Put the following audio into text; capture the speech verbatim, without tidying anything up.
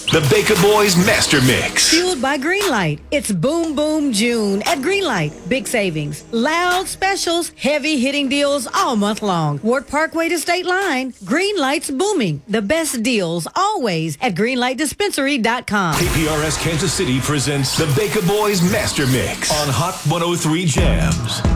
The Baker Boys Master Mix. Fueled by Greenlight. It's Boom Boom June at Greenlight. Big savings, loud specials, heavy hitting deals all month long. Ward Parkway to State Line. Greenlight's booming. The best deals always at greenlight dispensary dot com. K P R S Kansas City presents the Baker Boys Master Mix on Hot one oh three Jams.